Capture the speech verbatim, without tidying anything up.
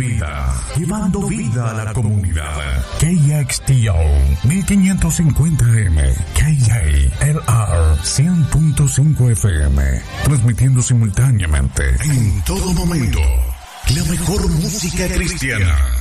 vida, llevando vida a la comunidad. K X T O mil quinientos cincuenta M, K A L R cien punto cinco F M, transmitiendo simultáneamente en todo momento la mejor música cristiana.